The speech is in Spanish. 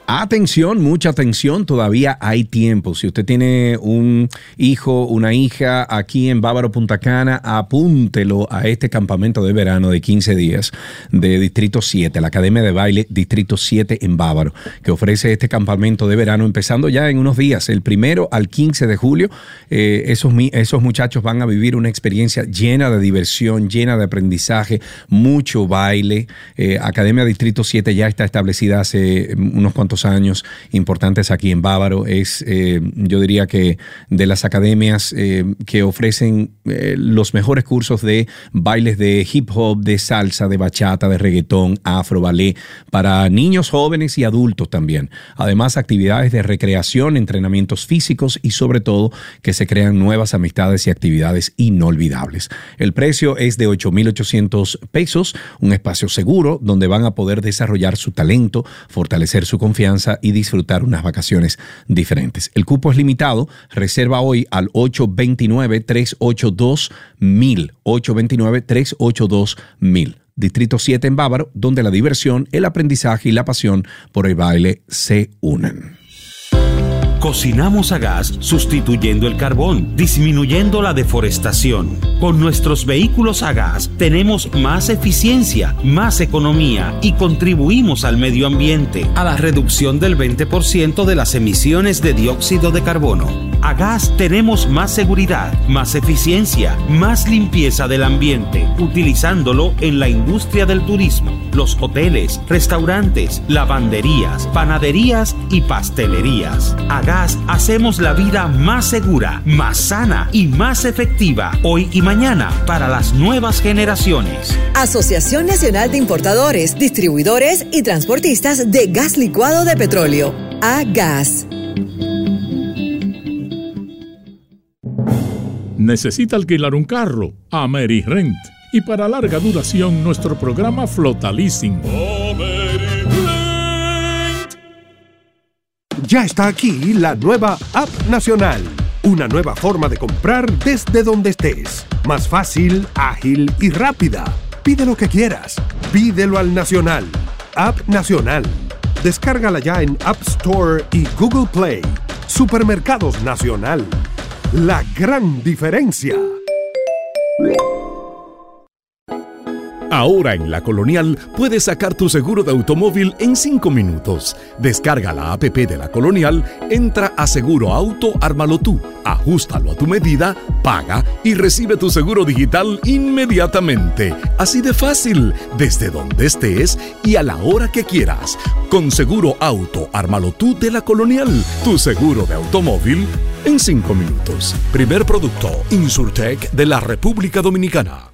Atención, mucha atención, todavía hay tiempo. Si usted tiene un hijo, una hija aquí en Bávaro, Punta Cana, apúntelo a este campamento de verano de 15 días de Distrito 7, la Academia de Baile Distrito 7 en Bávaro, que ofrece este campamento de verano empezando ya en unos días, el 1 al 15 de julio. Esos muchachos van a vivir una experiencia llena de diversión, llena de aprendizaje, mucho baile. Academia Distrito 7 ya está establecida hace unos cuantos años importantes aquí en Bávaro. Es, yo diría que de las academias que ofrecen los mejores cursos de bailes de hip hop, de salsa, de bachata, de reggaetón, afro, ballet, para niños, jóvenes y adultos también. Además, actividades de recreación, entrenamientos físicos y sobre todo que se crean nuevas amistades y actividades inolvidables. El precio es de $8,800, un espacio seguro donde van a poder desarrollar su talento, fortalecer su confianza y disfrutar unas vacaciones diferentes. El cupo es limitado. Reserva hoy al 829-382-1000. 829-382-1000. Distrito 7 en Bávaro, donde la diversión, el aprendizaje y la pasión por el baile se unen. Cocinamos a gas sustituyendo el carbón, disminuyendo la deforestación. Con nuestros vehículos a gas tenemos más eficiencia, más economía y contribuimos al medio ambiente, a la reducción del 20% de las emisiones de dióxido de carbono. A gas tenemos más seguridad, más eficiencia, más limpieza del ambiente, utilizándolo en la industria del turismo, los hoteles, restaurantes, lavanderías, panaderías y pastelerías. A gas hacemos la vida más segura, más sana y más efectiva hoy y mañana para las nuevas generaciones. Asociación Nacional de Importadores, Distribuidores y Transportistas de Gas Licuado de Petróleo. AGAS. ¿Necesita alquilar un carro? AmeriRent. Y para larga duración, nuestro programa Flota Leasing. Ya está aquí la nueva App Nacional. Una nueva forma de comprar desde donde estés. Más fácil, ágil y rápida. Pide lo que quieras. Pídelo al Nacional. App Nacional. Descárgala ya en App Store y Google Play. Supermercados Nacional. La gran diferencia. Ahora en La Colonial puedes sacar tu seguro de automóvil en 5 minutos. Descarga la app de La Colonial, entra a Seguro Auto, ármalo tú, ajústalo a tu medida, paga y recibe tu seguro digital inmediatamente. Así de fácil, desde donde estés y a la hora que quieras. Con Seguro Auto, ármalo tú de La Colonial, tu seguro de automóvil en 5 minutos. Primer producto, Insurtech de la República Dominicana.